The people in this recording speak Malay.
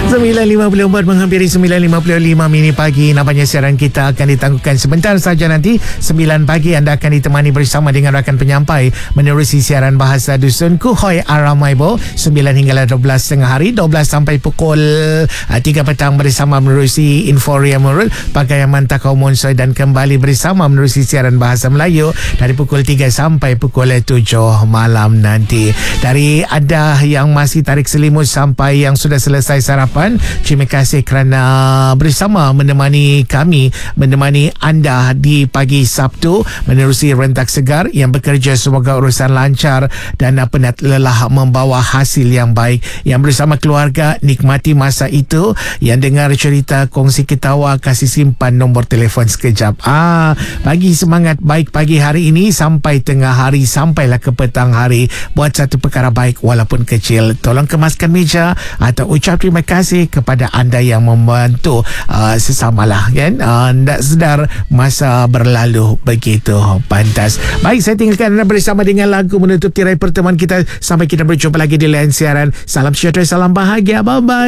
9.54 menghampiri 9.55 mini pagi. Nampaknya siaran kita akan ditangguhkan sebentar saja nanti. 9 pagi anda akan ditemani bersama dengan rakan penyampai menerusi siaran Bahasa Dusun Kuhoi Aramaibo 9 hingga 12 tengah hari, 12 sampai pukul 3 petang bersama menerusi Inforia Murul Pagaian Takau Monsoi, dan kembali bersama menerusi siaran Bahasa Melayu dari pukul 3 sampai pukul 7 malam nanti. Dari anda yang masih tarik selimut sampai yang sudah selesai sarapan, terima kasih kerana bersama menemani kami, menemani anda di pagi Sabtu menerusi rentak segar yang bekerja. Semoga urusan lancar dan penat lelah membawa hasil yang baik. Yang bersama keluarga, nikmati masa itu. Yang dengar cerita, kongsi ketawa, kasih simpan nombor telefon sekejap. Bagi semangat baik pagi hari ini sampai tengah hari, sampailah ke petang hari. Buat satu perkara baik walaupun kecil. Tolong kemaskan meja atau ucap terima kasih kepada anda yang membantu sesamalah, kan? Tak sedar masa berlalu begitu pantas. Baik, saya tinggalkan anda bersama dengan lagu menutup tirai pertemuan kita. Sampai kita berjumpa lagi di lain siaran. Salam sejahtera, salam bahagia. Bye-bye.